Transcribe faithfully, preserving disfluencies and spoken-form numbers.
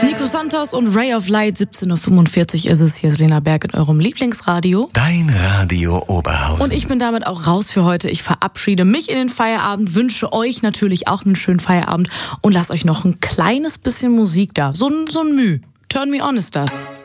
Nico Santos und Ray of Light, siebzehn Uhr fünfundvierzig ist es. Hier ist Lena Berg in eurem Lieblingsradio. Dein Radio Oberhausen. Und ich bin damit auch raus für heute. Ich verabschiede mich in den Feierabend, wünsche euch natürlich auch einen schönen Feierabend und lasst euch noch ein kleines bisschen Musik da. So ein, so ein Müh. Turn Me On ist das.